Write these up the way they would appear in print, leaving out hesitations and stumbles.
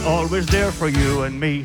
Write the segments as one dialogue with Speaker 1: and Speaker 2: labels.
Speaker 1: always there for you and me.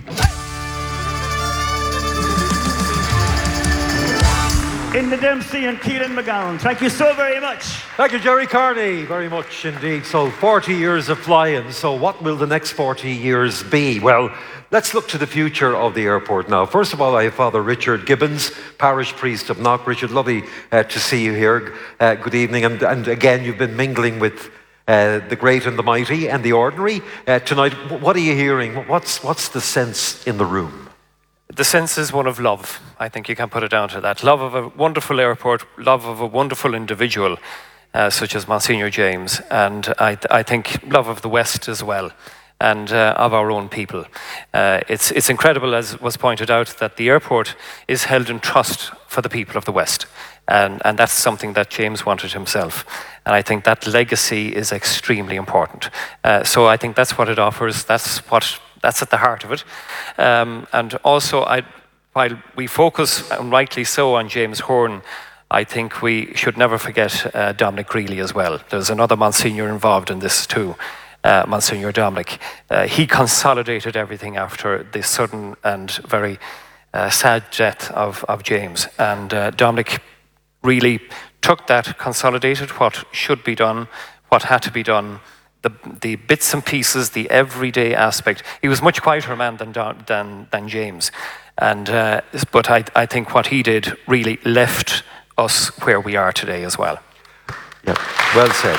Speaker 1: Inda Dempsey and Keelan McGowan, thank you so very much.
Speaker 2: Thank you, Jerry Carney, very much indeed. So 40 years of flying, so what will the next 40 years be? Well, let's look to the future of the airport now. First of all, I have Father Richard Gibbons, parish priest of Knock. Richard, lovely to see you here. Good evening, and again, you've been mingling with the great and the mighty and the ordinary. Tonight, what are you hearing? What's the sense in the room?
Speaker 3: The sense is one of love. I think you can put it down to that. Love of a wonderful airport, love of a wonderful individual, such as Monsignor James, and I think love of the West as well, and of our own people. It's incredible, as was pointed out, that the airport is held in trust for the people of the West, and that's something that James wanted himself. And I think that legacy is extremely important. So I think that's what it offers. That's at the heart of it. And also, while we focus, and rightly so, on James Horan, I think we should never forget Dominic Greeley as well. There's another Monsignor involved in this too, Monsignor Dominic. He consolidated everything after the sudden and very sad death of James. And Dominic really took that, consolidated what should be done, what had to be done, the bits and pieces, the everyday aspect. He was much quieter a man than James, and but I think what he did really left us where we are today as well.
Speaker 2: Yeah, well said.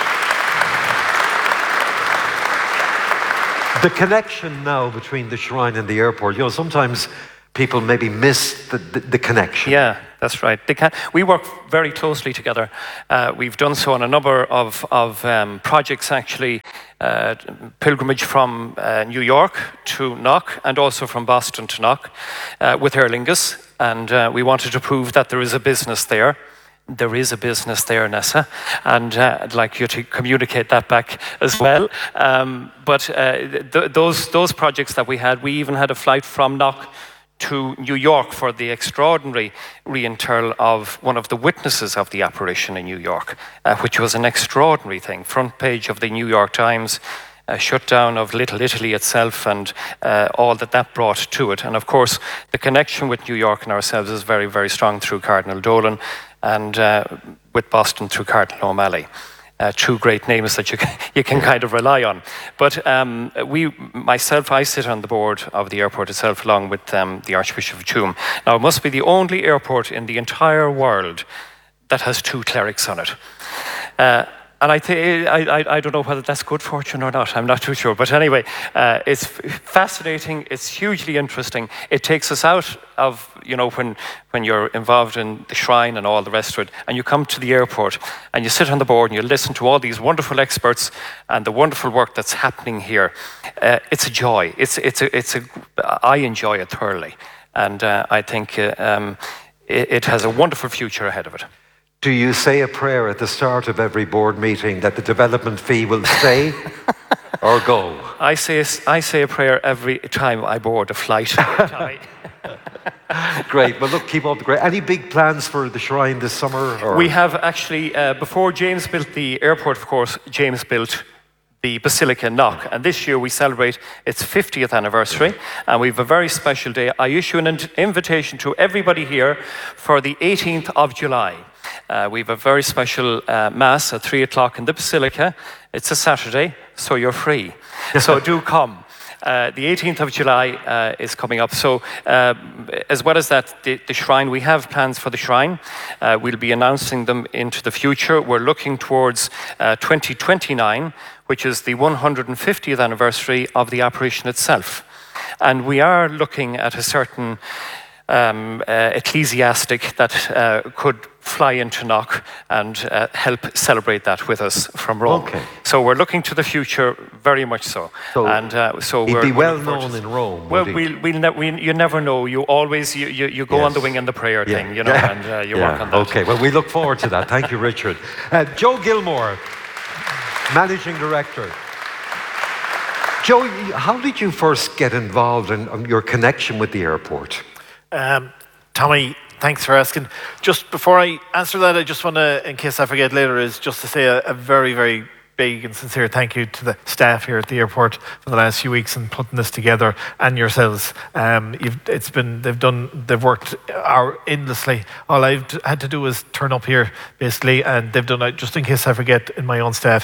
Speaker 2: The connection now between the Shrine and the airport. You know, sometimes people maybe miss the connection.
Speaker 3: Yeah, that's right. We work very closely together. We've done so on a number of projects, actually. Pilgrimage from New York to Knock, and also from Boston to Knock with Aer Lingus. And we wanted to prove that there is a business there. There is a business there, Nessa, and I'd like you to communicate that back as well. But those projects that we had, we even had a flight from Knock to New York for the extraordinary reinterral of one of the witnesses of the apparition in New York, which was an extraordinary thing. Front page of the New York Times, shutdown of Little Italy itself, and all that brought to it. And of course, the connection with New York and ourselves is very, very strong through Cardinal Dolan, and with Boston through Cardinal O'Malley. Two great names that you can kind of rely on. But I sit on the board of the airport itself, along with the Archbishop of Tuam. Now, it must be the only airport in the entire world that has two clerics on it. And I don't know whether that's good fortune or not. I'm not too sure. But anyway, it's fascinating. It's hugely interesting. It takes us out of, when you're involved in the Shrine and all the rest of it, and you come to the airport and you sit on the board and you listen to all these wonderful experts and the wonderful work that's happening here. It's a joy. I enjoy it thoroughly. And I think it has a wonderful future ahead of it.
Speaker 2: Do you say a prayer at the start of every board meeting that the development fee will stay or go?
Speaker 3: I say a prayer every time I board a flight.
Speaker 2: Great. Well, look, keep up the great. Any big plans for the Shrine this summer? Or?
Speaker 3: We have actually, before James built the airport, of course, James built the Basilica in Knock. And this year we celebrate its 50th anniversary. And we have a very special day. I issue an invitation to everybody here for the 18th of July. We have a very special Mass at 3 o'clock in the Basilica. It's a Saturday, so you're free. So do come. The 18th of July is coming up. So as well as that, the Shrine, we have plans for the Shrine. We'll be announcing them into the future. We're looking towards 2029, which is the 150th anniversary of the apparition itself. And we are looking at a certain ecclesiastic that could fly into Knock and help celebrate that with us from Rome.
Speaker 2: Okay.
Speaker 3: So we're looking to the future very much so.
Speaker 2: So he'd be well known in Rome.
Speaker 3: Well, you never know. You always you go on the wing and the prayer thing, and you work on that.
Speaker 2: Okay. Well, we look forward to that. Thank you, Richard. Joe Gilmore, Managing Director. Joe, how did you first get involved in your connection with the airport?
Speaker 4: Tommy, thanks for asking. Just before I answer that, I just want to, in case I forget later, is just to say a very, very big and sincere thank you to the staff here at the airport for the last few weeks and putting this together, and yourselves. They've worked endlessly. All I've had to do is turn up here basically, and they've done it. Just in case I forget, in my own staff.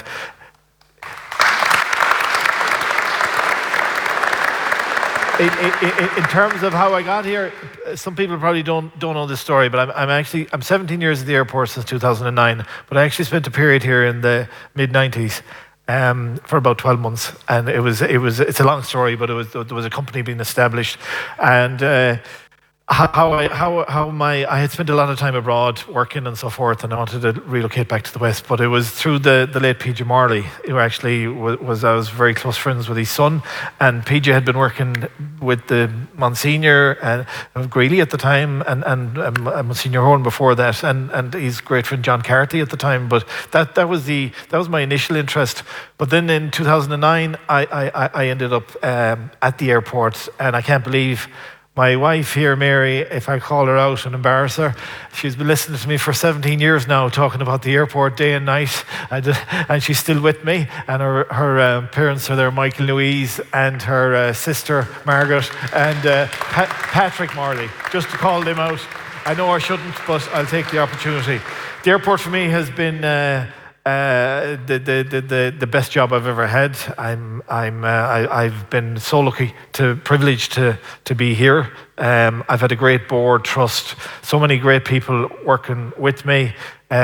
Speaker 4: In terms of how I got here, some people probably don't know this story, but I'm 17 years at the airport since 2009. But I actually spent a period here in the mid-90s for about 12 months, and it's a long story, but there was a company being established, and I had spent a lot of time abroad working and so forth, and I wanted to relocate back to the West. But it was through the late PJ Marley, who actually I was very close friends with his son, and PJ had been working with the Monsignor of Greeley at the time, and Monsignor Horn before that, and his great friend John Carty at the time. But that was my initial interest. But then in 2009, I ended up at the airport, and I can't believe. My wife here, Mary, if I call her out and embarrass her, she's been listening to me for 17 years now, talking about the airport day and night, and she's still with me. And her parents are there, Michael Louise, and her sister, Margaret, and Patrick Marley, just to call them out. I know I shouldn't, but I'll take the opportunity. The airport for me has been the best job I've ever had. I've been so lucky, privileged to be here. I've had a great board, trust, so many great people working with me.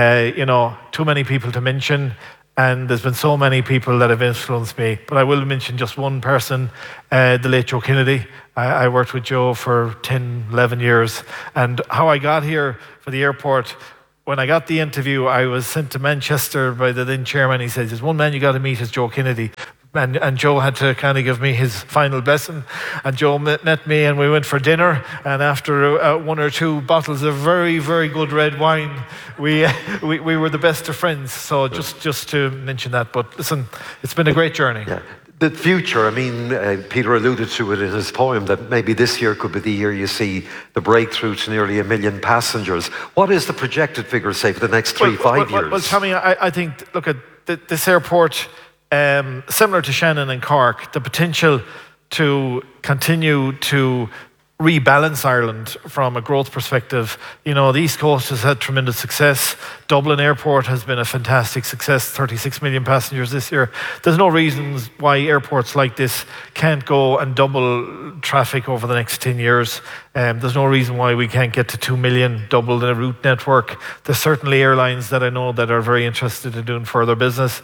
Speaker 4: Too many people to mention, and there's been so many people that have influenced me. But I will mention just one person, the late Joe Kennedy. I worked with Joe for 10, 11 years, and how I got here for the airport. When I got the interview, I was sent to Manchester by the then chairman. He says, there's one man you got to meet is Joe Kennedy. And Joe had to kind of give me his final blessing. And Joe met me, and we went for dinner. And after one or two bottles of very, very good red wine, we were the best of friends. So just to mention that. But listen, it's been a great journey.
Speaker 2: Yeah. The future, I mean, Peter alluded to it in his poem that maybe this year could be the year you see the breakthrough to nearly 1 million passengers. What is the projected figure, say, for the next 5 years?
Speaker 4: Well, Tommy, I think, look at this airport, similar to Shannon and Cork, the potential to continue to rebalance Ireland from a growth perspective. The East Coast has had tremendous success. Dublin Airport has been a fantastic success, 36 million passengers this year. There's no reasons why airports like this can't go and double traffic over the next 10 years. There's no reason why we can't get to 2 million, double the route network. There's certainly airlines that I know that are very interested in doing further business.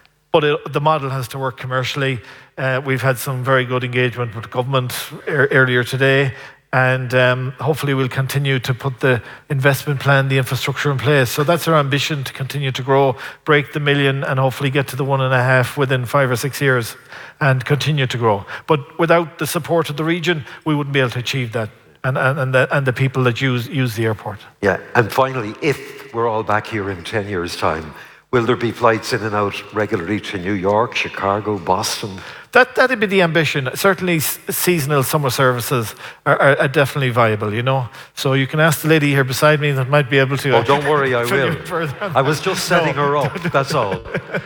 Speaker 4: But the model has to work commercially. We've had some very good engagement with the government earlier today, and hopefully we'll continue to put the investment plan, the infrastructure in place. So that's our ambition, to continue to grow, break the 1 million, and hopefully get to the 1.5 within 5 or 6 years, and continue to grow. But without the support of the region, we wouldn't be able to achieve that, and the people that use the airport.
Speaker 2: Yeah, and finally, if we're all back here in 10 years' time, will there be flights in and out regularly to New York, Chicago, Boston?
Speaker 4: That'd be the ambition. Certainly seasonal summer services are definitely viable, So you can ask the lady here beside me that might be able to...
Speaker 2: Oh, don't worry, I will. I was just setting her up, that's all.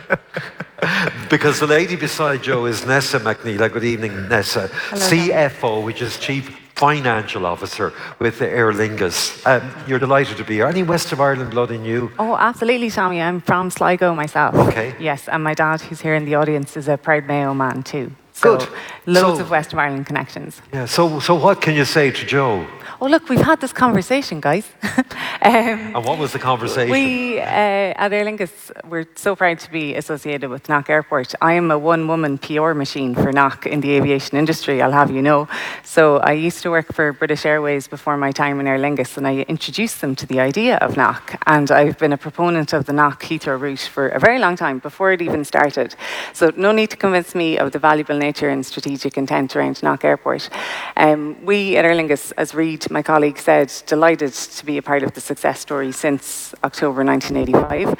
Speaker 2: Because the lady beside Joe is Nessa McNeil. Good evening, Nessa.
Speaker 5: Hello,
Speaker 2: CFO, which is Chief Financial Officer with Aer Lingus. You're delighted to be here. Any West of Ireland blood in you?
Speaker 5: Oh, absolutely, Tommy. I'm from Sligo myself.
Speaker 2: Okay.
Speaker 5: Yes, and my dad, who's here in the audience, is a proud Mayo man too. So
Speaker 2: Good.
Speaker 5: Loads of West of Ireland connections.
Speaker 2: Yeah. So what can you say to Joe?
Speaker 5: Oh, look, we've had this conversation, guys.
Speaker 2: And what was the conversation?
Speaker 5: We, at Aer Lingus, we're so proud to be associated with Knock Airport. I am a one-woman PR machine for Knock in the aviation industry, I'll have you know. So I used to work for British Airways before my time in Aer Lingus, and I introduced them to the idea of Knock. And I've been a proponent of the Knock Heathrow route for a very long time, before it even started. So no need to convince me of the valuable nature and strategic intent around Knock Airport. We at Aer Lingus, as Reid, my colleague, said, delighted to be a part of the success story since October 1985.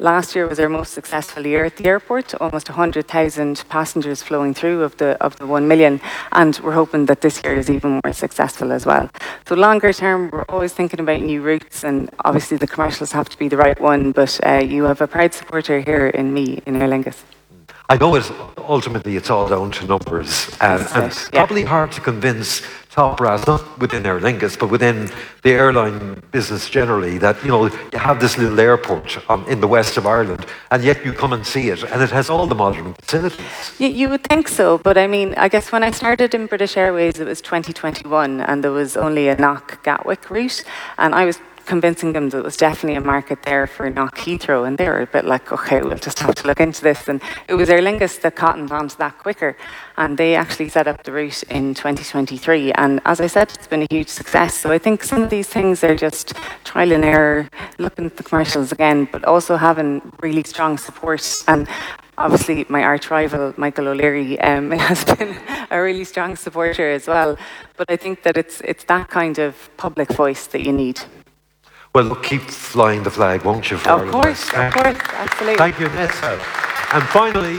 Speaker 5: Last year was our most successful year at the airport, almost 100,000 passengers flowing through of the 1 million, and we're hoping that this year is even more successful as well. So longer term, we're always thinking about new routes, and obviously the commercials have to be the right one, but you have a proud supporter here in me, in Aer Lingus.
Speaker 2: I know ultimately it's all down to numbers, and it's probably hard to convince top brass, not within Aer Lingus, but within the airline business generally, that you have this little airport in the west of Ireland, and yet you come and see it, and it has all the modern facilities.
Speaker 5: You would think so, but I mean, I guess when I started in British Airways, it was 2021, and there was only a Knock Gatwick route, and I was convincing them that there was definitely a market there for Knock Heathrow, and they were a bit like, okay, we'll just have to look into this. And it was Aer Lingus that cottoned onto that quicker, and they actually set up the route in 2023. And as I said, it's been a huge success. So I think some of these things are just trial and error, looking at the commercials again, but also having really strong support. And obviously, my arch rival, Michael O'Leary, has been a really strong supporter as well. But I think that it's that kind of public voice that you need.
Speaker 2: Well, look, keep flying the flag, won't you?
Speaker 5: Of course, absolutely.
Speaker 2: Thank you, Nessa. And finally,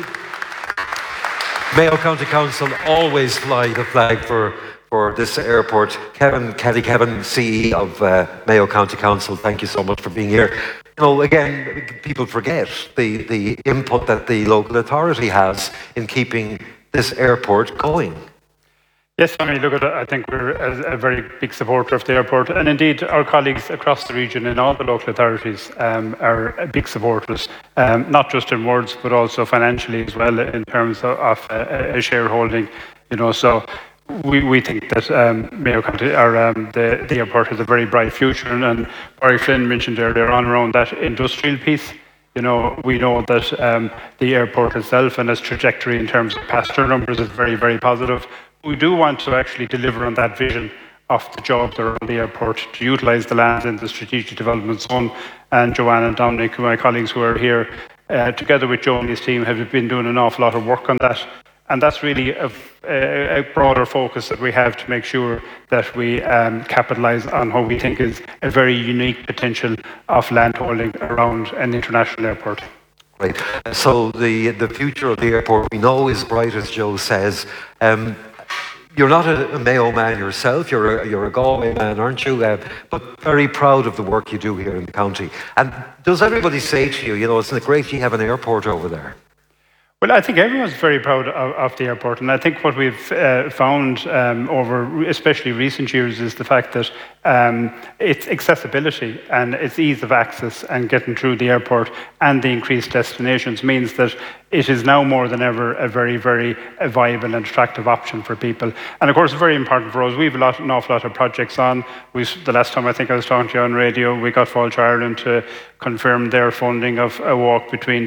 Speaker 2: Mayo County Council always fly the flag for this airport. Kelly Kevin, CE of Mayo County Council, thank you so much for being here. Again, people forget the input that the local authority has in keeping this airport going.
Speaker 6: Yes, I mean, I think we're a very big supporter of the airport, and indeed our colleagues across the region in all the local authorities are big supporters, not just in words, but also financially as well, in terms of a shareholding. So we think that Mayo County, the airport has a very bright future, and Barry Flynn mentioned earlier on around that industrial piece. We know that the airport itself and its trajectory in terms of passenger numbers is very, very positive. We do want to actually deliver on that vision of the jobs around the airport, to utilise the land in the strategic development zone. And Joanne and Dominic, my colleagues who are here, together with Joe and his team, have been doing an awful lot of work on that. And that's really a broader focus that we have to make sure that we capitalise on what we think is a very unique potential of landholding around an international airport.
Speaker 2: Right. So the future of the airport we know is bright, as Joe says. You're not a Mayo man yourself, you're a Galway man, aren't you? But very proud of the work you do here in the county. And does everybody say to you, isn't it great you have an airport over there?
Speaker 6: Well, I think everyone's very proud of the airport, and I think what we've found over especially recent years is the fact that its accessibility and its ease of access and getting through the airport and the increased destinations means that it is now more than ever a very, very viable and attractive option for people. And of course, it's very important for us. We have an awful lot of projects on. The last time I think I was talking to you on radio, we got Fáilte Ireland to confirm their funding of a walk between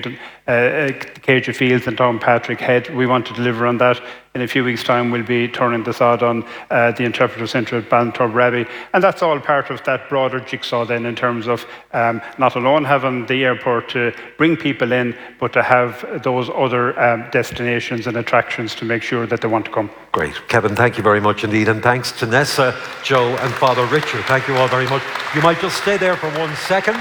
Speaker 6: Cage of Fields and Downpatrick Head. We want to deliver on that. In a few weeks' time, we'll be turning the sod on the Interpreter Centre at Ballintorb. And that's all part of that broader jigsaw then, in terms of not alone having the airport to bring people in, but to have those other destinations and attractions to make sure that they want to come.
Speaker 2: Great. Kevin, thank you very much indeed. And thanks to Nessa, Joe and Father Richard. Thank you all very much. You might just stay there for 1 second.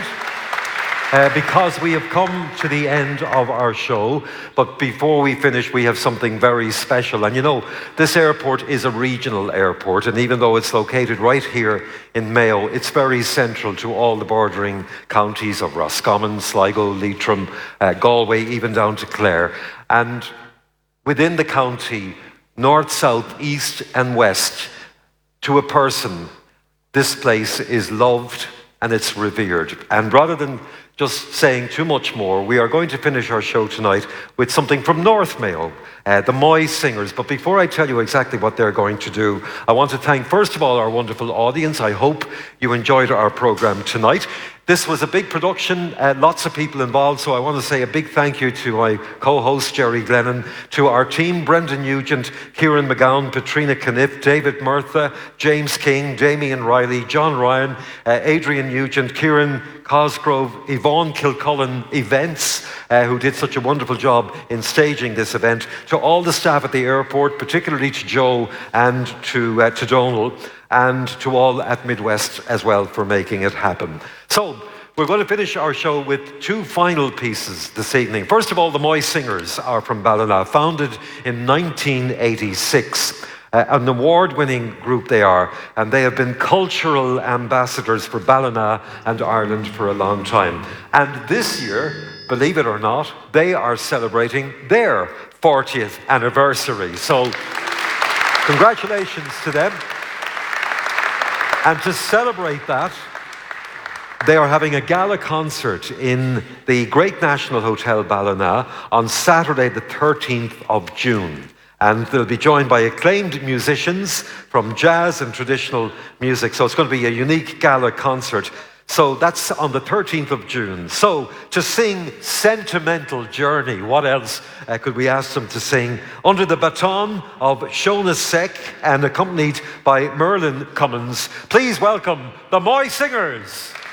Speaker 2: Because we have come to the end of our show, but before we finish, we have something very special. And this airport is a regional airport, and even though it's located right here in Mayo, it's very central to all the bordering counties of Roscommon, Sligo, Leitrim, Galway, even down to Clare. And within the county, north, south, east and west, to a person, this place is loved and it's revered. And rather than just saying too much more, we are going to finish our show tonight with something from North Mayo, the Moy Singers. But before I tell you exactly what they're going to do, I want to thank, first of all, our wonderful audience. I hope you enjoyed our programme tonight. This was a big production, lots of people involved, so I want to say a big thank you to my co-host, Jerry Glennon, to our team, Brendan Nugent, Kieran McGowan, Patrina Caniff, David Murtha, James King, Damien Riley, John Ryan, Adrian Nugent, Kieran Cosgrove, Yvonne Kilcullen Events, who did such a wonderful job in staging this event, to all the staff at the airport, particularly to Joe and to Donal, and to all at Midwest as well for making it happen. So, we're going to finish our show with two final pieces this evening. First of all, the Moy Singers are from Ballina, founded in 1986. An award-winning group they are, and they have been cultural ambassadors for Ballina and Ireland for a long time. And this year, believe it or not, they are celebrating their 40th anniversary. So, congratulations to them. And to celebrate that, they are having a gala concert in the Great National Hotel Ballina on Saturday the 13th of June. And they'll be joined by acclaimed musicians from jazz and traditional music. So it's going to be a unique gala concert. So that's on the 13th of June. So to sing Sentimental Journey, what else could we ask them to sing? Under the baton of Shona Seck and accompanied by Merlin Cummins, please welcome the Moy Singers.